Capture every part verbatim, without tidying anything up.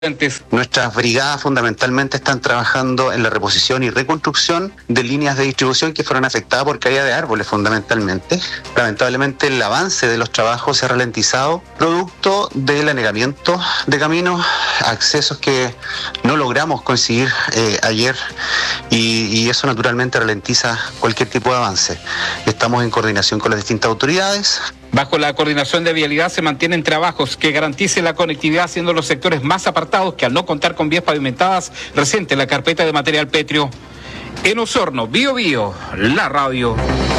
Nuestras brigadas fundamentalmente están trabajando en la reposición y reconstrucción de líneas de distribución que fueron afectadas por caída de árboles fundamentalmente. Lamentablemente el avance de los trabajos se ha ralentizado producto del anegamiento de caminos, accesos que no logramos conseguir eh, ayer y, y eso naturalmente ralentiza cualquier tipo de avance. Estamos en coordinación con las distintas autoridades. Bajo la coordinación de vialidad se mantienen trabajos que garanticen la conectividad, siendo los sectores más apartados que al no contar con vías pavimentadas resienten la carpeta de material pétreo. En Osorno, Bio Bio, la radio.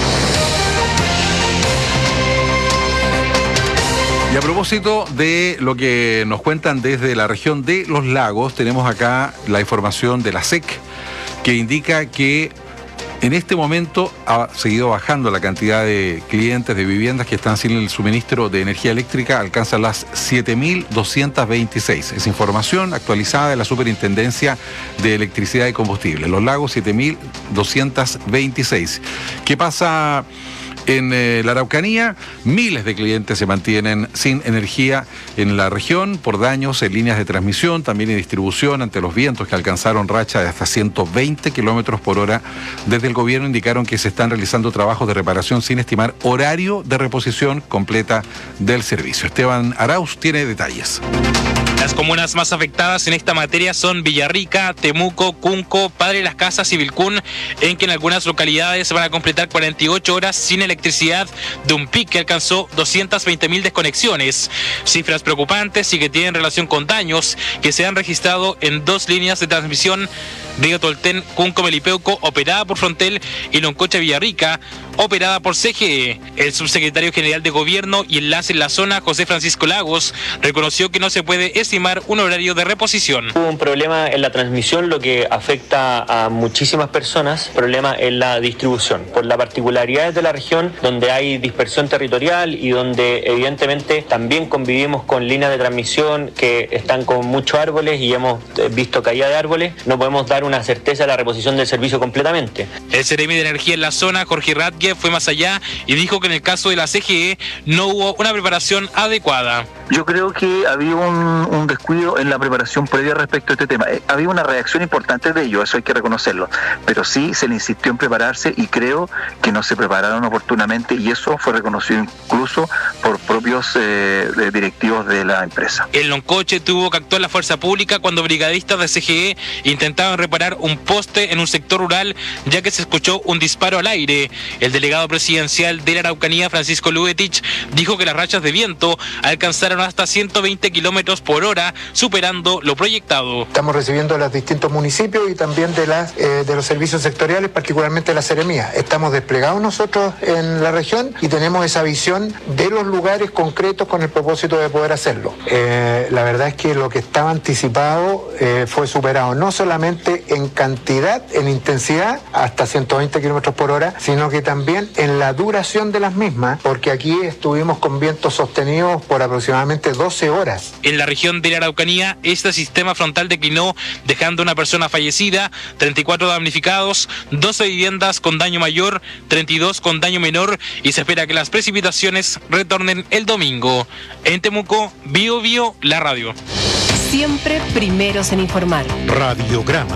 Y a propósito de lo que nos cuentan desde la región de Los Lagos, tenemos acá la información de la S E C que indica que en este momento ha seguido bajando la cantidad de clientes de viviendas que están sin el suministro de energía eléctrica, alcanza las siete mil doscientos veintiséis. Es información actualizada de la Superintendencia de Electricidad y Combustible. Los Lagos, siete mil doscientos veintiséis. ¿Qué pasa en eh, la Araucanía? Miles de clientes se mantienen sin energía en la región por daños en líneas de transmisión, también en distribución ante los vientos que alcanzaron racha de hasta ciento veinte kilómetros por hora. Desde el gobierno indicaron que se están realizando trabajos de reparación sin estimar horario de reposición completa del servicio. Esteban Arauz tiene detalles. Las comunas más afectadas en esta materia son Villarrica, Temuco, Cunco, Padre Las Casas y Vilcún, en que en algunas localidades se van a completar cuarenta y ocho horas sin electricidad de un pic que alcanzó doscientas veinte mil desconexiones. Cifras preocupantes y que tienen relación con daños que se han registrado en dos líneas de transmisión: Río Tolten, Cunco Melipeuco, operada por Frontel, y Loncocha Villarrica, operada por C G E. El subsecretario general de Gobierno y Enlace en la zona, José Francisco Lagos, reconoció que no se puede estimar un horario de reposición. Hubo un problema en la transmisión, lo que afecta a muchísimas personas, problema en la distribución, por las particularidades de la región, donde hay dispersión territorial y donde evidentemente también convivimos con líneas de transmisión que están con muchos árboles y hemos visto caída de árboles. No podemos dar una certeza de la reposición del servicio completamente. El Seremi de Energía en la zona, Jorge Ratke, fue más allá y dijo que en el caso de la C G E no hubo una preparación adecuada. Yo creo que había un, un descuido en la preparación previa respecto a este tema. Eh, había una reacción importante de ello, eso hay que reconocerlo, pero sí se le insistió en prepararse y creo que no se prepararon oportunamente y eso fue reconocido incluso por propios eh, directivos de la empresa. En Loncoche tuvo que actuar la fuerza pública cuando brigadistas de C G E intentaban reparar un poste en un sector rural, ya que se escuchó un disparo al aire. El delegado presidencial de la Araucanía, Francisco Lubetich, dijo que las rachas de viento alcanzaron hasta ciento veinte kilómetros por hora, superando lo proyectado. Estamos recibiendo de los distintos municipios y también de, las, eh, de los servicios sectoriales, particularmente la Seremía. Estamos desplegados nosotros en la región y tenemos esa visión de los lugares concretos con el propósito de poder hacerlo. Eh, la verdad es que lo que estaba anticipado eh, fue superado, no solamente en cantidad, en intensidad, hasta ciento veinte kilómetros por hora, sino que también en la duración de las mismas, porque aquí estuvimos con vientos sostenidos por aproximadamente doce horas. En la región de la Araucanía, este sistema frontal declinó, dejando una persona fallecida, treinta y cuatro damnificados, doce viviendas con daño mayor, treinta y dos con daño menor, y se espera que las precipitaciones retornen el domingo. En Temuco, Bio Bio, la radio. Siempre primeros en informar. Radiograma.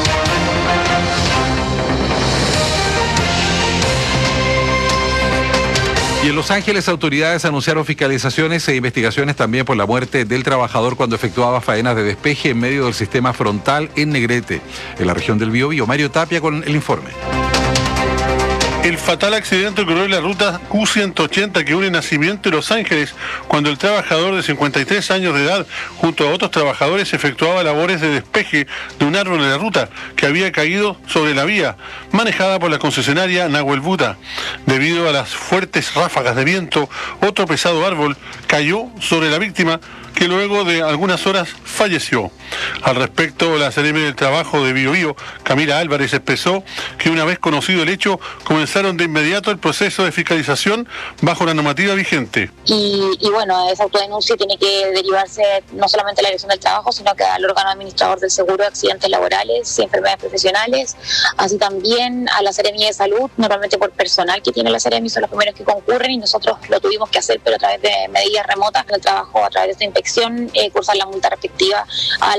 Y en Los Ángeles, autoridades anunciaron fiscalizaciones e investigaciones también por la muerte del trabajador cuando efectuaba faenas de despeje en medio del sistema frontal en Negrete, en la región del Biobío. Mario Tapia con el informe. El fatal accidente ocurrió en la ruta Q ciento ochenta que une Nacimiento y Los Ángeles, cuando el trabajador de cincuenta y tres años de edad, junto a otros trabajadores, efectuaba labores de despeje de un árbol de la ruta que había caído sobre la vía, manejada por la concesionaria Nahuel Buta. Debido a las fuertes ráfagas de viento, otro pesado árbol cayó sobre la víctima, que luego de algunas horas falleció. Al respecto, la Seremi del Trabajo de Biobío, Camila Álvarez, expresó que una vez conocido el hecho, comenzaron de inmediato el proceso de fiscalización bajo la normativa vigente. Y, y bueno, esa autodenuncia tiene que derivarse no solamente a la Dirección del Trabajo, sino que al órgano administrador del seguro de accidentes laborales y enfermedades profesionales, así también a la Seremi de Salud. Normalmente por personal que tiene la Seremi son los primeros que concurren y nosotros lo tuvimos que hacer, pero a través de medidas remotas del trabajo, a través de esta inspección inspección, eh, cursar la multa respectiva a